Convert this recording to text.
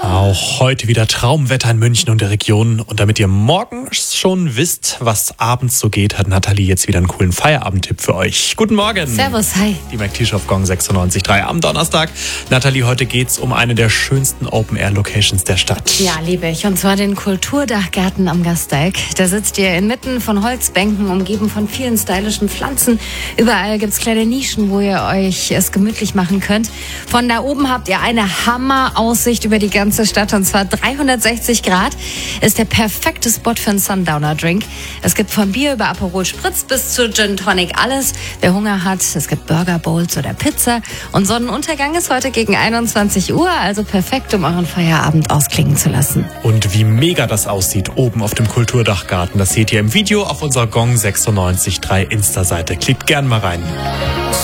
Auch heute wieder Traumwetter in München und der Region. Und damit ihr morgens schon wisst, was abends so geht, hat Nathalie jetzt wieder einen coolen Feierabendtipp für euch. Guten Morgen. Servus, hi. Die McT auf Gong 96.3 am Donnerstag. Nathalie, heute geht's um eine der schönsten Open-Air-Locations der Stadt. Ja, liebe ich. Und zwar den Kulturdachgarten am Gasteig. Da sitzt ihr inmitten von Holzbänken, umgeben von vielen stylischen Pflanzen. Überall gibt's kleine Nischen, wo ihr euch es gemütlich machen könnt. Von da oben habt ihr eine Hammer-Aussicht über die ganze Stadt, und zwar 360 Grad. Ist der perfekte Spot für einen Sundowner-Drink. Es gibt von Bier über Aperol Spritz bis zu Gin Tonic alles. Wer Hunger hat, es gibt Burger Bowls oder Pizza. Und Sonnenuntergang ist heute gegen 21 Uhr, also perfekt, um euren Feierabend ausklingen zu lassen. Und wie mega das aussieht oben auf dem Kulturdachgarten, das seht ihr im Video auf unserer Gong 96.3 Insta-Seite. Klickt gern mal rein.